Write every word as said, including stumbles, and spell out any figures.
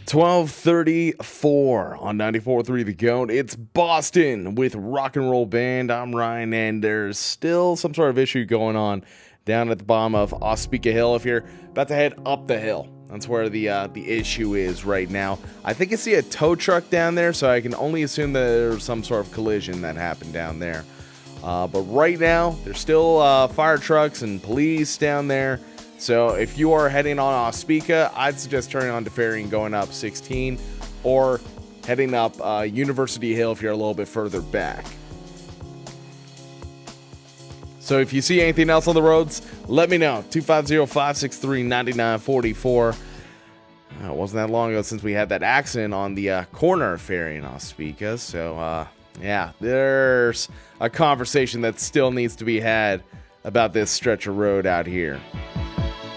twelve thirty-four on ninety-four point three The Goat. It's Boston with Rock and Roll Band. I'm Ryan, and there's still some sort of issue going on down at the bottom of Ospika Hill. If you're about to head up the hill, that's where the uh, the issue is right now. I think I see a tow truck down there, so I can only assume that there's some sort of collision that happened down there. Uh, but right now, there's still uh, fire trucks and police down there. So if you are heading on Ospika, I'd suggest turning on to ferry and going up sixteen, or heading up uh, University Hill if you're a little bit further back. So if you see anything else on the roads, let me know. two five zero, five six three, nine nine four four. Uh, it wasn't that long ago since we had that accident on the uh, corner of ferry in Ospika. So uh, yeah, there's a conversation that still needs to be had about this stretch of road out here.